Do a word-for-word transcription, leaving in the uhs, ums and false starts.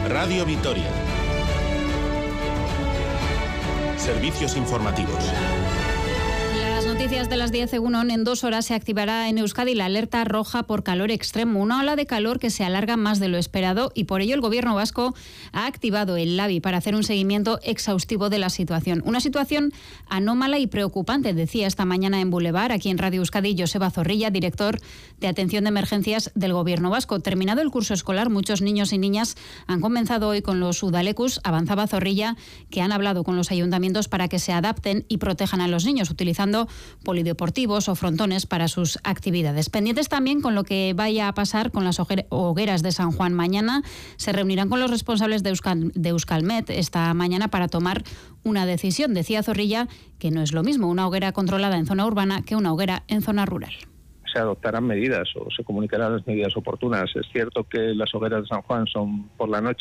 Radio Vitoria. Servicios informativos. Las noticias de las diez, Egunon. En dos horas se activará en Euskadi la alerta roja por calor extremo, una ola de calor que se alarga más de lo esperado, y por ello el Gobierno vasco ha activado el LABI para hacer un seguimiento exhaustivo de la situación. Una situación anómala y preocupante, decía esta mañana en Boulevard, aquí en Radio Euskadi, Joseba Zorrilla, director de Atención de Emergencias del Gobierno vasco. Terminado el curso escolar, muchos niños y niñas han comenzado hoy con los Udalecus. Avanzaba Zorrilla que han hablado con los ayuntamientos para que se adapten y protejan a los niños, utilizando polideportivos o frontones para sus actividades. Pendientes también con lo que vaya a pasar con las hogueras de San Juan. Mañana se reunirán con los responsables de, Euskal, de Euskalmet esta mañana para tomar una decisión. Decía Zorrilla que no es lo mismo una hoguera controlada en zona urbana que una hoguera en zona rural. Se adoptarán medidas o se comunicarán las medidas oportunas. Es cierto que las hogueras de San Juan son por la noche